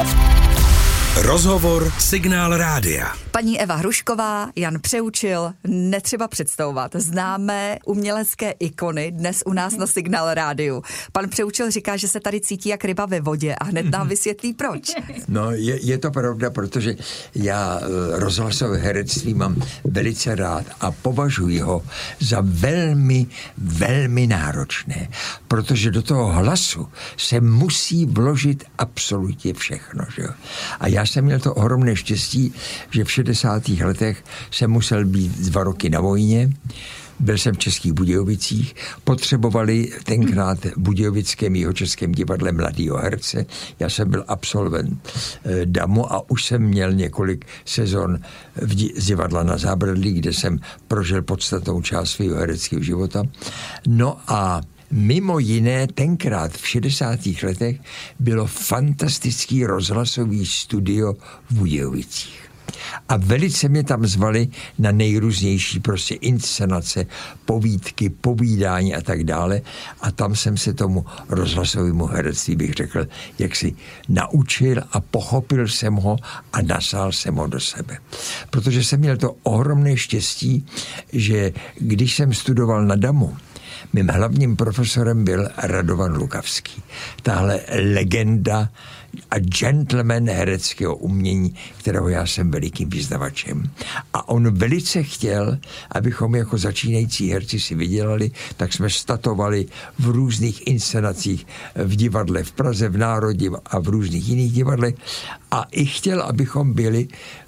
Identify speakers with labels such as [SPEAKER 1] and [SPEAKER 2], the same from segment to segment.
[SPEAKER 1] Rozhovor Signál Rádia.
[SPEAKER 2] Paní Eva Hrušková, Jan Přeučil, netřeba představovat. Známé umělecké ikony dnes u nás na Signál Rádiu. Pan Přeučil říká, že se tady cítí jak ryba ve vodě a hned nám vysvětlí proč.
[SPEAKER 3] No, je to pravda, protože já rozhlasové herectví mám velice rád a považuji ho za velmi, velmi náročné, protože do toho hlasu se musí vložit absolutně všechno. Že jo? A já jsem měl to ohromné štěstí, že v 60. letech jsem musel být 2 roky na vojně, byl jsem v Českých Budějovicích, potřebovali tenkrát v Budějovickém Jihočeském divadle mladýho herce, já jsem byl absolvent DAMu a už jsem měl několik sezon z divadla na Zábradlí, kde jsem prožil podstatnou část svého hereckého života. No a mimo jiné, tenkrát v 60. letech bylo fantastický rozhlasový studio v Budějovicích. A velice mě tam zvali na nejrůznější prostě inscenace, povídky, povídání a tak dále. A tam jsem se tomu rozhlasovému herectví, bych řekl, jak si naučil a pochopil jsem ho a nasál jsem ho do sebe. Protože jsem měl to ohromné štěstí, že když jsem studoval na DAMu, mým hlavním profesorem byl Radovan Lukavský. Tahle legenda a gentleman hereckého umění, kterého já jsem velikým vyznavačem. A on velice chtěl, abychom jako začínající herci si vydělali, tak jsme statovali v různých inscenacích v divadle v Praze, v Národě a v různých jiných divadlech. A i chtěl, abychom byli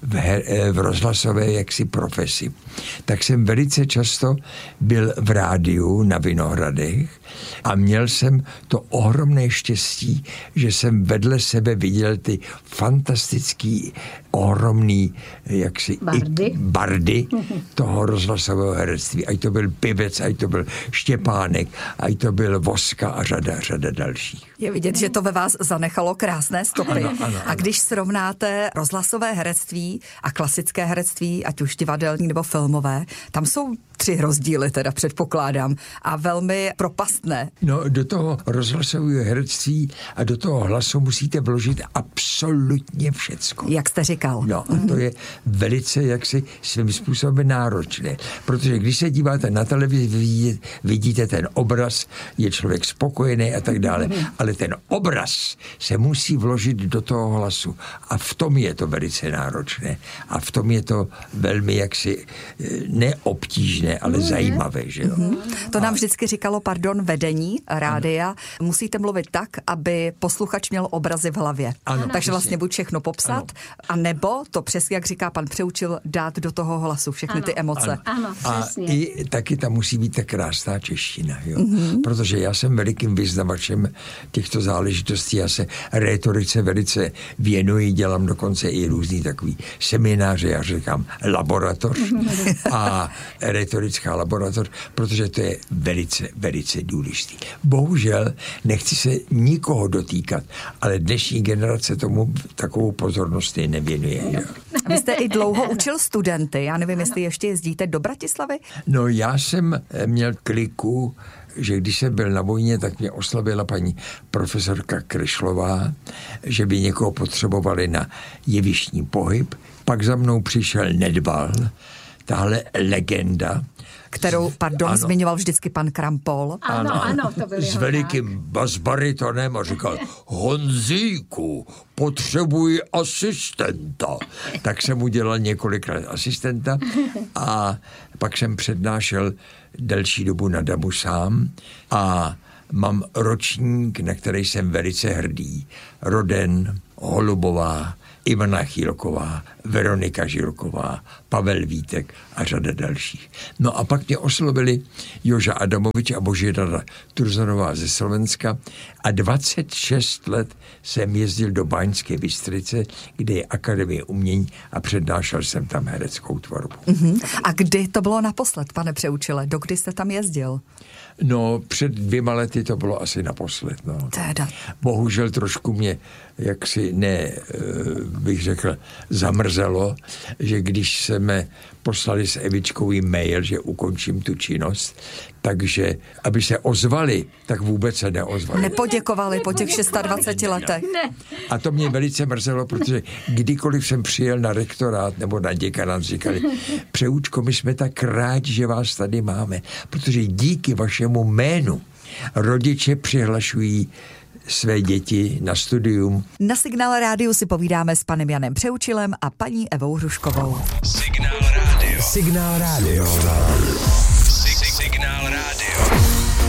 [SPEAKER 3] v rozhlasové jaksi profesi. Tak jsem velice často byl v rádiu na Vinohradech a měl jsem to ohromné štěstí, že jsem vedle sebe viděl ty fantastický, ohromný jaksi bardy toho rozhlasového herectví. Ať to byl Pivec, ať to byl Štěpánek, ať to byl Voska a řada dalších.
[SPEAKER 2] Je vidět, že to ve vás zanechalo krásné stopy.
[SPEAKER 3] Ano.
[SPEAKER 2] A když srovnáte rozhlasové herectví a klasické herectví, ať už divadelní nebo filmové, tam jsou 3 rozdíly, teda předpokládám, a velmi propastné.
[SPEAKER 3] No, do toho rozhlasového herectví a do toho hlasu musíte vložit absolutně všecko.
[SPEAKER 2] Jak jste říkal.
[SPEAKER 3] No, a to je velice jaksi svým způsobem náročné, protože když se díváte na televizi, vidíte ten obraz, je člověk spokojený a tak dále, ale ten obraz se musí vložit do toho hlasu a v tom je to velice náročné a v tom je to velmi jaksi neobtížné, ale zajímavé, že jo.
[SPEAKER 2] To nám vždycky říkalo, vedení rádia, musíte mluvit tak, aby posluchač měl obrazy v hlavě.
[SPEAKER 3] Ano,
[SPEAKER 2] takže vlastně buď všechno popsat, a nebo to přesně, jak říká pan Přeučil, dát do toho hlasu všechny ty emoce.
[SPEAKER 4] Ano, přesně.
[SPEAKER 3] A i taky tam musí být ta krásná čeština, jo. Protože já jsem velikým vyznavačem těchto záležitostí, já se rétorice velice věnuji, dělám dokonce i různý takový semináře, já říkám laboratoř a rétorická laboratoř, protože to je velice, velice důležitý. Bohužel nechci se nikoho dotýkat, ale dnešní generace tomu takovou pozornost nevěnuje. Jo.
[SPEAKER 2] Vy jste i dlouho učil studenty, já nevím, jestli ještě jezdíte do Bratislavy?
[SPEAKER 3] No, já jsem měl kliku, že když jsem byl na vojně, tak mě oslavila paní profesorka Kryšlová, že by někoho potřebovali na jevištní pohyb. Pak za mnou přišel Nedbal, tahle legenda,
[SPEAKER 2] kterou, zmiňoval vždycky pan Krampol.
[SPEAKER 4] Ano, to byl
[SPEAKER 3] s velikým basbaritonem a říkal, Honzíku, potřebuji asistenta. Tak jsem udělal několikrát asistenta a pak jsem přednášel delší dobu na DAMu sám a mám ročník, na který jsem velice hrdý. Roden, Holubová, Ivana Chýlková, Veronika Žilková, Pavel Vítek a řada dalších. No a pak mě oslovili Joža Adamovič a Božidara Turzonová ze Slovenska a 26 let jsem jezdil do Baňské Bystrice, kde je Akademie umění a přednášel jsem tam hereckou tvorbu.
[SPEAKER 2] A kdy to bylo naposled, pane Přeučile? Dokdy jste tam jezdil?
[SPEAKER 3] No, před 2 lety to bylo asi naposled. No.
[SPEAKER 2] Teda.
[SPEAKER 3] Bohužel trošku mě jaksi bych řekl, zamrzelo, že když jsme poslali s Evičkou e-mail, že ukončím tu činnost, takže aby se ozvali, tak vůbec se neozvali.
[SPEAKER 2] Nepoděkovali po těch 26 letech.
[SPEAKER 4] Ne.
[SPEAKER 3] A to mě velice mrzelo, protože kdykoliv jsem přijel na rektorát nebo na děkanát, říkali, Přeučko, my jsme tak rádi, že vás tady máme, protože díky vašemu jménu rodiče přihlašují své děti na studium.
[SPEAKER 2] Na Signál rádiu si povídáme s panem Janem Přeučilem a paní Evou Hruškovou.
[SPEAKER 1] Signál rádio. Signál rádio. Signál rádio.